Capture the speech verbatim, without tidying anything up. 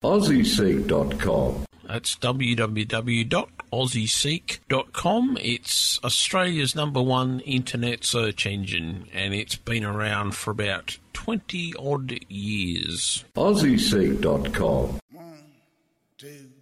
aussie seek dot com. That's w w w dot aussie seek dot com. It's Australia's number one internet search engine, and it's been around for about twenty odd years. aussie seek dot com. One, two,